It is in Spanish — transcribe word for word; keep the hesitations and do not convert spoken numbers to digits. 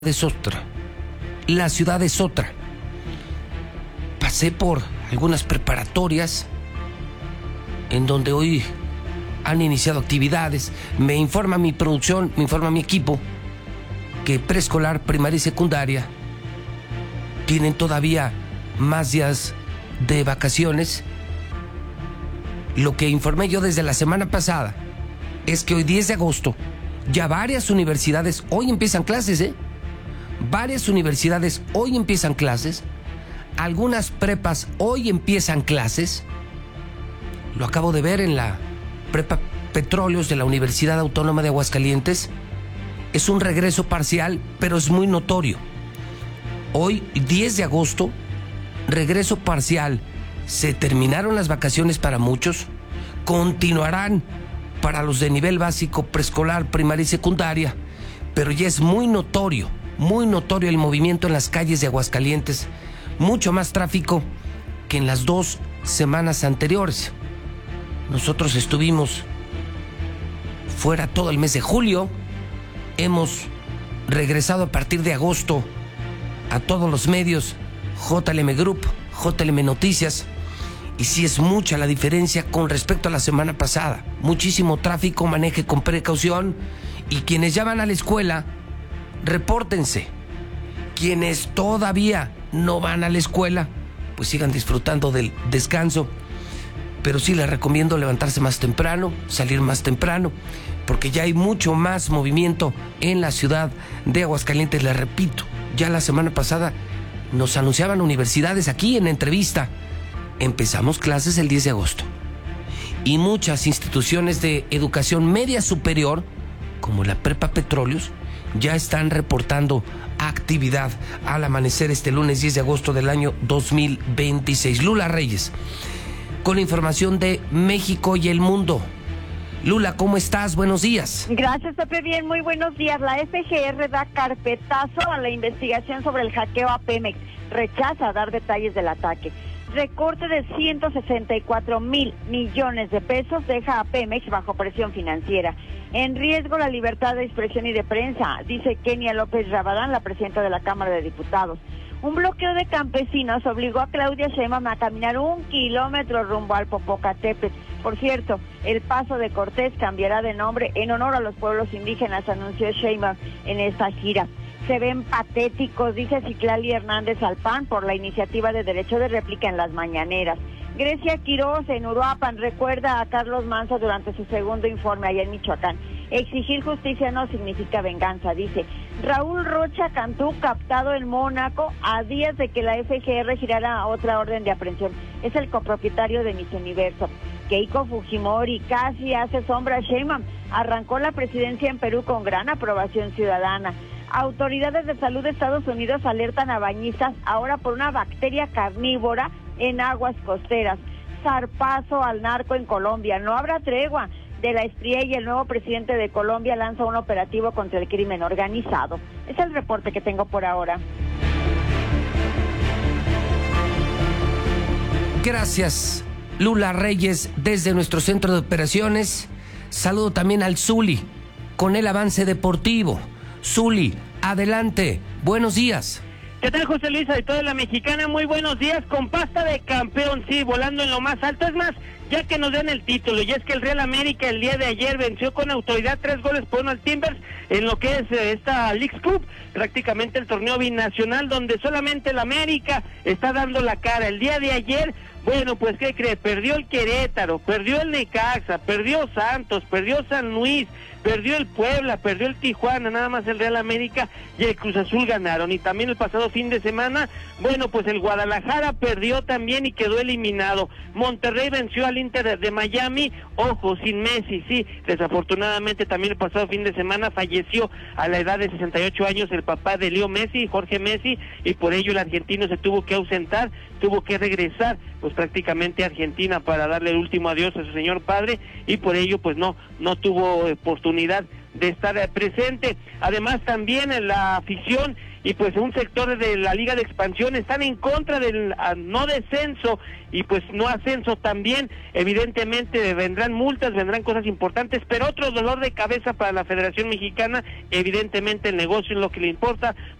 es otra, la ciudad es otra. Pasé por algunas preparatorias en donde hoy han iniciado actividades. Me informa mi producción, me informa mi equipo que preescolar, primaria y secundaria tienen todavía más días de vacaciones. Lo que informé yo desde la semana pasada es que hoy diez de agosto ya varias universidades hoy empiezan clases, ¿eh? Varias universidades hoy empiezan clases, algunas prepas hoy empiezan clases. Lo acabo de ver en la prepa Petróleos de la Universidad Autónoma de Aguascalientes. Es un regreso parcial, pero es muy notorio. Hoy, diez de agosto, regreso parcial. Se terminaron las vacaciones para muchos, continuarán para los de nivel básico, preescolar, primaria y secundaria, pero ya es muy notorio, muy notorio el movimiento en las calles de Aguascalientes, mucho más tráfico que en las dos semanas anteriores. Nosotros estuvimos fuera todo el mes de julio, hemos regresado a partir de agosto a todos los medios, J L M Group, J L M Noticias, y sí es mucha la diferencia con respecto a la semana pasada. Muchísimo tráfico, maneje con precaución, y quienes ya van a la escuela, repórtense. Quienes todavía no van a la escuela, pues sigan disfrutando del descanso, pero sí les recomiendo levantarse más temprano, salir más temprano, porque ya hay mucho más movimiento en la ciudad de Aguascalientes. Les repito, ya la semana pasada nos anunciaban universidades aquí en entrevista. Empezamos clases el diez de agosto. Y muchas instituciones de educación media superior, como la Prepa Petróleos, ya están reportando actividad al amanecer este lunes diez de agosto del año dos mil veintiséis. Lula Reyes, con la información de México y el mundo. Lula, ¿cómo estás? Buenos días. Gracias, Pepe. Bien, muy buenos días. La F G R da carpetazo a la investigación sobre el hackeo a Pemex. Rechaza dar detalles del ataque. Recorte de ciento sesenta y cuatro mil millones de pesos deja a Pemex bajo presión financiera. En riesgo la libertad de expresión y de prensa, dice Kenia López Rabadán, la presidenta de la Cámara de Diputados. Un bloqueo de campesinos obligó a Claudia Sheinbaum a caminar un kilómetro rumbo al Popocatépetl. Por cierto, el Paso de Cortés cambiará de nombre en honor a los pueblos indígenas, anunció Sheinbaum en esta gira. Se ven patéticos, dice Citlali Hernández al P A N por la iniciativa de derecho de réplica en las mañaneras. Grecia Quiroz en Uruapan recuerda a Carlos Manzo durante su segundo informe allá en Michoacán. Exigir justicia no significa venganza, dice. Raúl Rocha Cantú captado en Mónaco a días de que la F G R girara otra orden de aprehensión. Es el copropietario de Miss Universo. Keiko Fujimori casi hace sombra a Sheinbaum. Arrancó la presidencia en Perú con gran aprobación ciudadana. Autoridades de salud de Estados Unidos alertan a bañistas ahora por una bacteria carnívora en aguas costeras. Zarpazo al narco en Colombia. No habrá tregua. De la Espriella y el nuevo presidente de Colombia lanza un operativo contra el crimen organizado. Es el reporte que tengo por ahora. Gracias, Lula Reyes, desde nuestro centro de operaciones. Saludo también al Zuli con el avance deportivo. Zuli, adelante, buenos días. ¿Qué tal, José Luis? De toda la mexicana, muy buenos días, con pasta de campeón, sí, volando en lo más alto. Es más, ya que nos den el título, y es que el Real América el día de ayer venció con autoridad tres goles por uno al Timbers en lo que es eh, esta Leagues Cup, prácticamente el torneo binacional donde solamente el América está dando la cara. El día de ayer, bueno, pues ¿qué cree? Perdió el Querétaro, perdió el Necaxa, perdió Santos, perdió San Luis, perdió el Puebla, perdió el Tijuana, nada más el Real América y el Cruz Azul ganaron. Y también el pasado fin de semana, bueno, pues el Guadalajara perdió también y quedó eliminado. Monterrey venció al Inter de Miami, ojo, sin Messi, sí, desafortunadamente también el pasado fin de semana falleció a la edad de sesenta y ocho años el papá de Leo Messi, Jorge Messi, y por ello el argentino se tuvo que ausentar, tuvo que regresar pues prácticamente a Argentina para darle el último adiós a su señor padre, y por ello pues no, no tuvo oportunidad de estar presente. Además también la afición y pues un sector de la Liga de Expansión están en contra del uh, no descenso y pues no ascenso también. Evidentemente vendrán multas, vendrán cosas importantes, pero otro dolor de cabeza para la Federación Mexicana, evidentemente el negocio es lo que le importa.